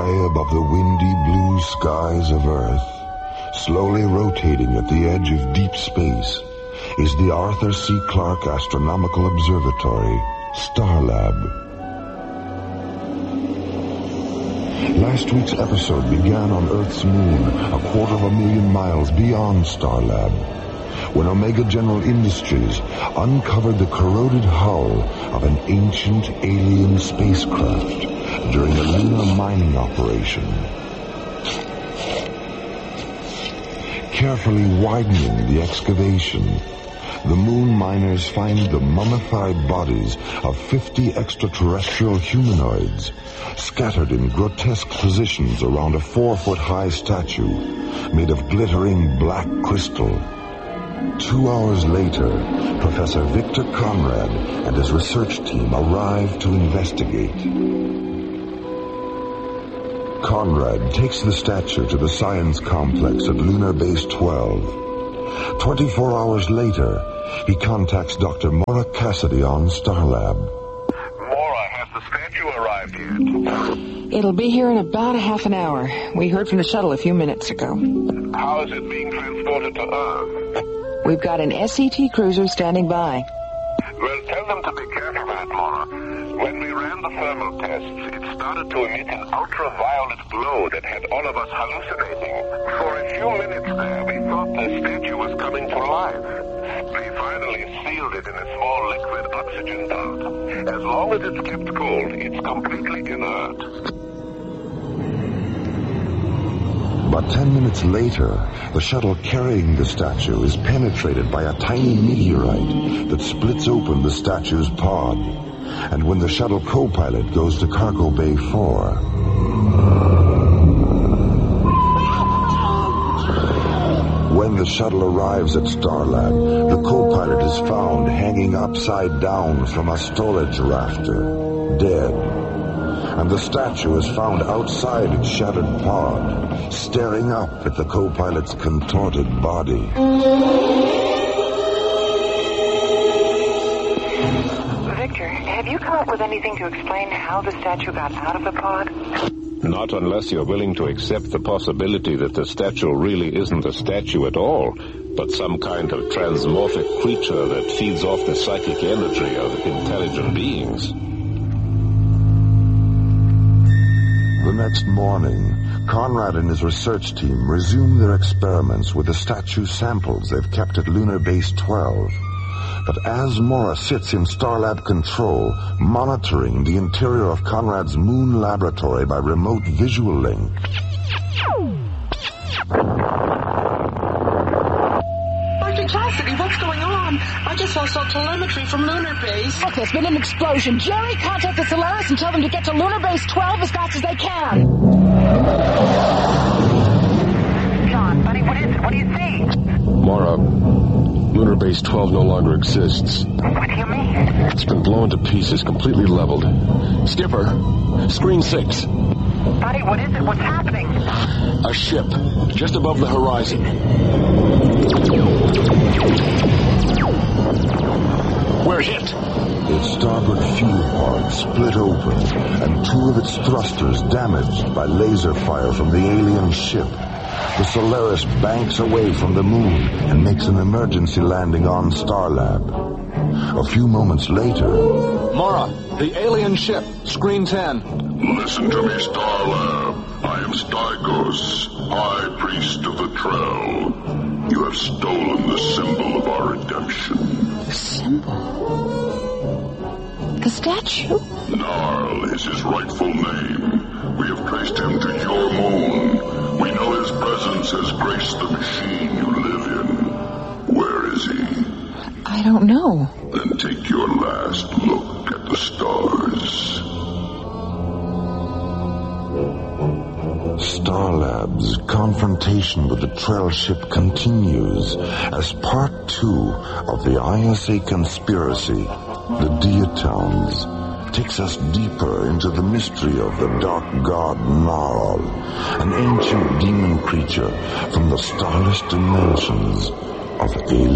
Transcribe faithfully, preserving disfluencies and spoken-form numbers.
High above the windy blue skies of Earth, slowly rotating at the edge of deep space, is the Arthur C. Clarke Astronomical Observatory, Starlab. Last week's episode began on Earth's moon, a quarter of a million miles beyond Starlab, when Omega General Industries uncovered the corroded hull of an ancient alien spacecraft during a lunar mining operation. Carefully widening the excavation, the moon miners find the mummified bodies of fifty extraterrestrial humanoids scattered in grotesque positions around a four-foot-high statue made of glittering black crystal. Two hours later, Professor Victor Conrad and his research team arrive to investigate. Conrad takes the statue to the science complex at Lunar Base twelve. Twenty-four hours later, he contacts Doctor Maura Cassidy on Starlab. Maura, has the statue arrived yet? It'll be here in about a half an hour. We heard from the shuttle a few minutes ago. How is it being transported to Earth? We've got an S C T cruiser standing by. Well, tell them to be careful with it, Maura. When we ran the thermal tests, it started to emit an ultraviolet glow that had all of us hallucinating. For a few minutes there, we thought the statue was coming to life. We finally sealed it in a small liquid oxygen belt. As long as it's kept cold, it's completely inert. But ten minutes later, the shuttle carrying the statue is penetrated by a tiny meteorite that splits open the statue's pod. And when the shuttle co-pilot goes to Cargo Bay four... When the shuttle arrives at Starlab, the co-pilot is found hanging upside down from a storage rafter, dead. And the statue is found outside its shattered pod, staring up at the co-pilot's contorted body. Victor, have you come up with anything to explain how the statue got out of the pod? Not unless you're willing to accept the possibility that the statue really isn't a statue at all, but some kind of transmorphic creature that feeds off the psychic energy of intelligent beings. The next morning, Conrad and his research team resume their experiments with the statue samples they've kept at Lunar Base twelve. But as Maura sits in Starlab control, monitoring the interior of Conrad's moon laboratory by remote visual link... Doctor Cassidy, what's going on? I just lost all telemetry from Lunar Base. Look, there's been an explosion. Jerry, contact the Solaris and tell them to get to Lunar Base twelve as fast as they can. John, buddy, what is it? What do you see? Maura, Lunar Base twelve no longer exists. What do you mean? It's been blown to pieces, completely leveled. Skipper, screen six. Buddy, what is it? What's happening? A ship, just above the horizon. We're hit. Its starboard fuel pod split open, and two of its thrusters damaged by laser fire from the alien ship. The Solaris banks away from the moon and makes an emergency landing on Starlab. A few moments later... Maura, the alien ship, screen ten. Listen to me, Starlab. I am Stygos, High Priest of the Trell. You have stolen the symbol of our redemption. The symbol? The statue? Narl is his rightful name. We have traced him to your moon. We know his presence has graced the machine you live in. Where is he? I don't know. Then take your last look at the stars. Starlab's confrontation with the Trell ship continues as part two of the I S A conspiracy, the Diatowns, takes us deeper into the mystery of the dark god Narl, an ancient demon creature from the starless dimensions of alien